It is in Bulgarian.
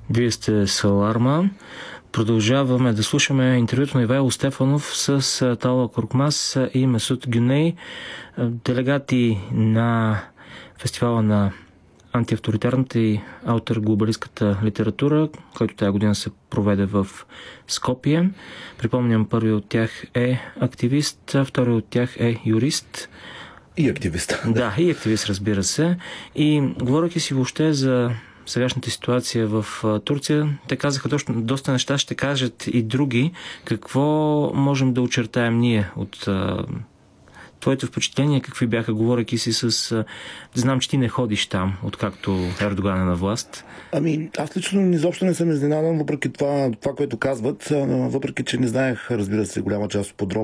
Вие сте с Аларма. Продължаваме да слушаме интервюто на Ивайло Стефанов с Талала Коркмаз и Месут Гюней, делегати на фестивала на антиавторитарната и аутърглобалистката литература, който тази година се проведе в Скопие. Припомням, първият от тях е активист, вторият от тях е юрист. И активист. Да, и активист, разбира се. И говоряки си въобще за сегашната ситуация в Турция, те казаха доста неща, ще кажат и други. Какво можем да очертаем ние от твоите впечатления, какви бяха, говоряки си с... Знам, че ти не ходиш там, откакто Ердоган е на власт. Аз лично изобщо не съм изненадан, въпреки това, което казват, въпреки че не знаех, разбира се, голяма част от подробности